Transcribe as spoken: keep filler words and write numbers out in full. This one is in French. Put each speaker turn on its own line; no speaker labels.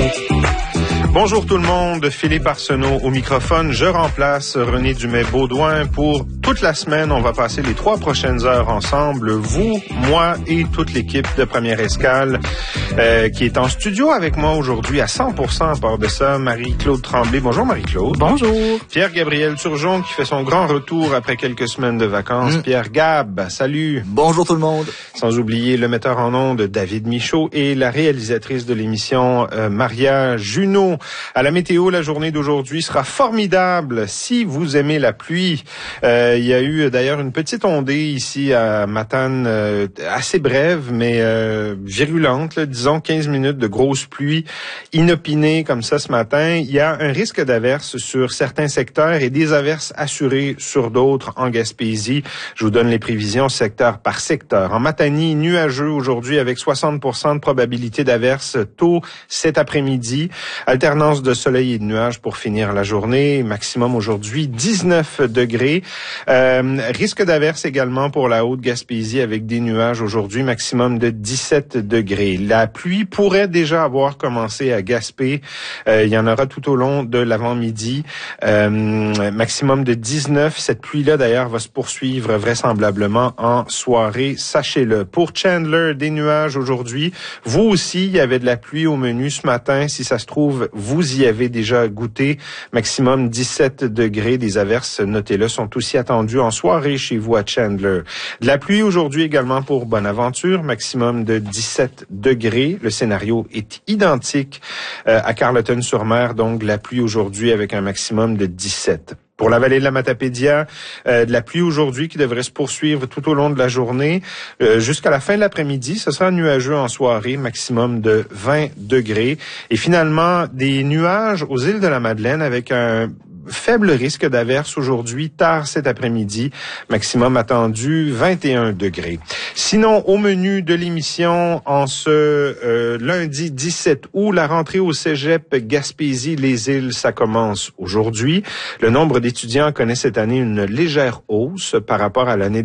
Bonjour tout le monde, Philippe Arsenault au microphone. Je remplace René Dumais-Baudouin pour toute la semaine. On va passer les trois prochaines heures ensemble, vous, moi et toute l'équipe de Première Escale euh, qui est en studio avec moi aujourd'hui à cent pour cent à part de ça. Marie-Claude Tremblay. Bonjour Marie-Claude.
Bonjour.
Pierre-Gabriel Turgeon qui fait son grand retour après quelques semaines de vacances. Mmh. Pierre Gab, salut.
Bonjour tout le monde.
Sans oublier le metteur en ondes David Michaud et la réalisatrice de l'émission euh, Maria Junot. À la météo, la journée d'aujourd'hui sera formidable si vous aimez la pluie. Euh, il y a eu d'ailleurs une petite ondée ici à Matane, euh, assez brève, mais euh, virulente, là, disons quinze minutes de grosse pluie inopinée comme ça ce matin. Il y a un risque d'averse sur certains secteurs et des averses assurées sur d'autres en Gaspésie. Je vous donne les prévisions secteur par secteur. En Matanie, nuageux aujourd'hui avec soixante pour cent de probabilité d'averse tôt cet après-midi. Alternance de soleil et de nuages pour finir la journée. Maximum aujourd'hui dix-neuf degrés. Euh, risque d'averse également pour la Haute-Gaspésie avec des nuages aujourd'hui. Maximum de dix-sept degrés. La pluie pourrait déjà avoir commencé à Gaspé. Euh, il y en aura tout au long de l'avant-midi. Euh, maximum de dix-neuf. Cette pluie-là d'ailleurs va se poursuivre vraisemblablement en soirée. Sachez-le. Pour Chandler, des nuages aujourd'hui. Vous aussi, il y avait de la pluie au menu ce matin. Si ça se trouve, vous y avez déjà goûté. Maximum dix-sept degrés. Des averses, notez-le, sont aussi attendues en soirée chez vous à Chandler. De la pluie aujourd'hui également pour Bonaventure. Maximum de dix-sept degrés. Le scénario est identique euh, à Carleton-sur-Mer. Donc, de la pluie aujourd'hui avec un maximum de dix-sept. Pour la vallée de la Matapédia, euh, de la pluie aujourd'hui qui devrait se poursuivre tout au long de la journée. Euh, jusqu'à la fin de l'après-midi, ce sera nuageux en soirée, maximum de vingt degrés. Et finalement, des nuages aux îles de la Madeleine avec un faible risque d'averse aujourd'hui, tard cet après-midi, maximum attendu vingt et un degrés. Sinon, au menu de l'émission, en ce euh, lundi dix-sept août, la rentrée au cégep Gaspésie-les-Îles, ça commence aujourd'hui. Le nombre d'étudiants connaît cette année une légère hausse par rapport à l'année